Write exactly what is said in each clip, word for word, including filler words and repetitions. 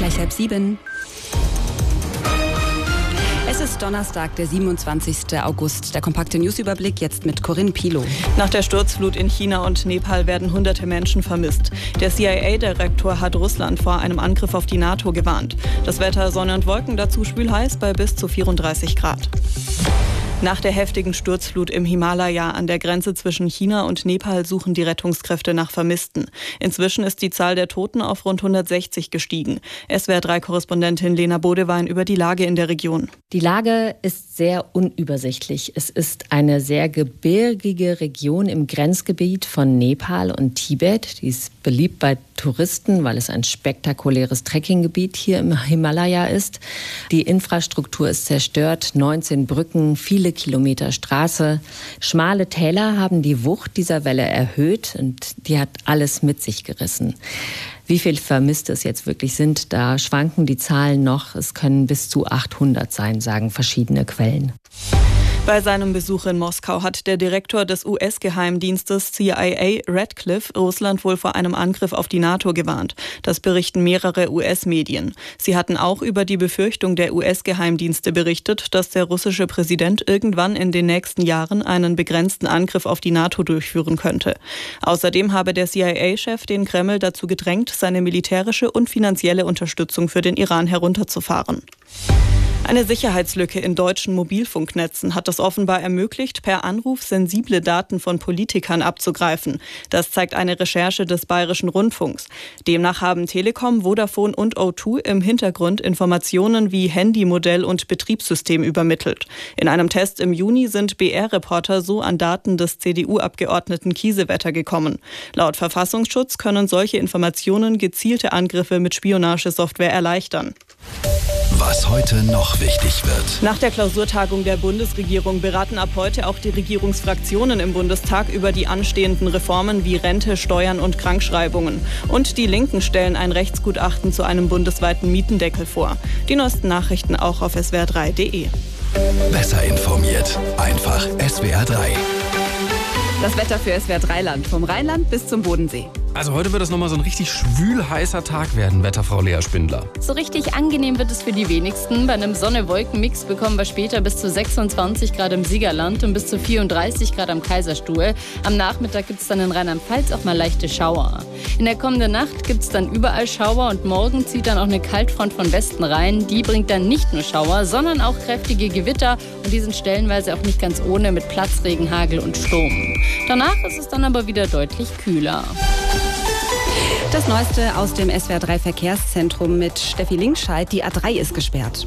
gleich halb sieben. Es ist Donnerstag, der siebenundzwanzigster August. Der kompakte Newsüberblick jetzt mit Corinne Pilow. Nach der Sturzflut in China und Nepal werden hunderte Menschen vermisst. Der C I A-Direktor hat Russland vor einem Angriff auf die NATO gewarnt. Das Wetter Sonne und Wolken, dazu schwülheiß bei bis zu vierunddreißig Grad. Nach der heftigen Sturzflut im Himalaya an der Grenze zwischen China und Nepal suchen die Rettungskräfte nach Vermissten. Inzwischen ist die Zahl der Toten auf rund hundertsechzig gestiegen. S W R drei Korrespondentin Lena Bodewein über die Lage in der Region. Die Lage ist sehr unübersichtlich. Es ist eine sehr gebirgige Region im Grenzgebiet von Nepal und Tibet. Die ist beliebt bei Touristen, weil es ein spektakuläres Trekkinggebiet hier im Himalaya ist. Die Infrastruktur ist zerstört, neunzehn Brücken, viele Kilometer Straße. Schmale Täler haben die Wucht dieser Welle erhöht und die hat alles mit sich gerissen. Wie viel Vermisste es jetzt wirklich sind, da schwanken die Zahlen noch. Es können bis zu achthundert sein, sagen verschiedene Quellen. Bei seinem Besuch in Moskau hat der Direktor des U S-Geheimdienstes C I A, Radcliffe, Russland wohl vor einem Angriff auf die NATO gewarnt. Das berichten mehrere U S-Medien. Sie hatten auch über die Befürchtung der U S-Geheimdienste berichtet, dass der russische Präsident irgendwann in den nächsten Jahren einen begrenzten Angriff auf die NATO durchführen könnte. Außerdem habe der C I A-Chef den Kreml dazu gedrängt, seine militärische und finanzielle Unterstützung für den Iran herunterzufahren. Eine Sicherheitslücke in deutschen Mobilfunknetzen hat es offenbar ermöglicht, per Anruf sensible Daten von Politikern abzugreifen. Das zeigt eine Recherche des Bayerischen Rundfunks. Demnach haben Telekom, Vodafone und O zwei im Hintergrund Informationen wie Handymodell und Betriebssystem übermittelt. In einem Test im Juni sind B R-Reporter so an Daten des C D U-Abgeordneten Kiesewetter gekommen. Laut Verfassungsschutz können solche Informationen gezielte Angriffe mit Spionagesoftware erleichtern. Was heute noch wichtig wird. Nach der Klausurtagung der Bundesregierung beraten ab heute auch die Regierungsfraktionen im Bundestag über die anstehenden Reformen wie Rente, Steuern und Krankschreibungen. Und die Linken stellen ein Rechtsgutachten zu einem bundesweiten Mietendeckel vor. Die neuesten Nachrichten auch auf S W R drei punkt de. Besser informiert. Einfach S W R drei. Das Wetter für S W R drei Land, vom Rheinland bis zum Bodensee. Also heute wird es nochmal so ein richtig schwül heißer Tag werden, Wetterfrau Lea Spindler. So richtig angenehm wird es für die wenigsten. Bei einem Sonne-Wolken-Mix bekommen wir später bis zu sechsundzwanzig Grad im Siegerland und bis zu vierunddreißig Grad am Kaiserstuhl. Am Nachmittag gibt es dann in Rheinland-Pfalz auch mal leichte Schauer. In der kommenden Nacht gibt es dann überall Schauer und morgen zieht dann auch eine Kaltfront von Westen rein. Die bringt dann nicht nur Schauer, sondern auch kräftige Gewitter und die sind stellenweise auch nicht ganz ohne mit Platzregen, Hagel und Sturm. Danach ist es dann aber wieder deutlich kühler. Das Neueste aus dem S W R drei Verkehrszentrum mit Steffi Linkscheid. Die A drei ist gesperrt.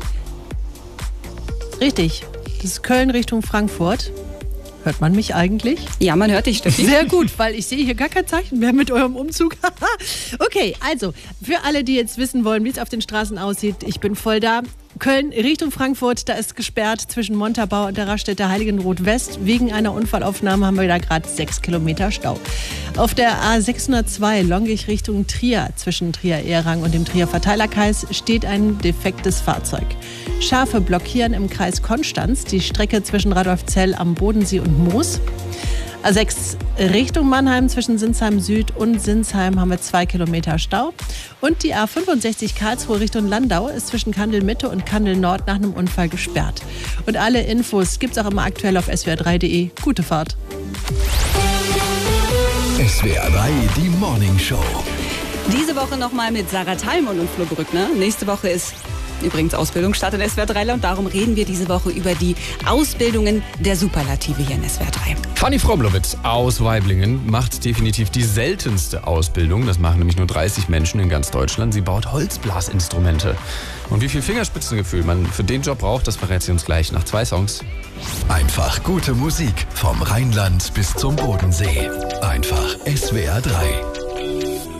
Richtig. Das ist Köln Richtung Frankfurt. Hört man mich eigentlich? Ja, man hört dich, Steffi. Sehr gut, weil ich sehe hier gar kein Zeichen mehr mit eurem Umzug. Okay, also für alle, die jetzt wissen wollen, wie es auf den Straßen aussieht, ich bin voll da. Köln Richtung Frankfurt, da ist gesperrt zwischen Montabaur und der Raststätte Heiligenroth West. Wegen einer Unfallaufnahme haben wir da gerade sechs Kilometer Stau. Auf der A sechshundertzwei Longich Richtung Trier, zwischen Trier-Ehrang und dem Trier-Verteilerkreis, steht ein defektes Fahrzeug. Schafe blockieren im Kreis Konstanz die Strecke zwischen Radolfzell am Bodensee und Moos. A sechs Richtung Mannheim zwischen Sinsheim Süd und Sinsheim haben wir zwei Kilometer Stau. Und die A fünfundsechzig Karlsruhe Richtung Landau ist zwischen Kandel Mitte und Kandel Nord nach einem Unfall gesperrt. Und alle Infos gibt's auch immer aktuell auf S W R drei punkt de. Gute Fahrt. S W R drei, die Morning Show. Diese Woche nochmal mit Sarah Thalmon und Flo Brückner. Nächste Woche ist übrigens Ausbildungsstart in S W R drei und darum reden wir diese Woche über die Ausbildungen der Superlative hier in S W R drei. Fanny Fromlowitz aus Waiblingen macht definitiv die seltenste Ausbildung. Das machen nämlich nur dreißig Menschen in ganz Deutschland. Sie baut Holzblasinstrumente. Und wie viel Fingerspitzengefühl man für den Job braucht, das verrät sie uns gleich nach zwei Songs. Einfach gute Musik vom Rheinland bis zum Bodensee. Einfach S W R drei.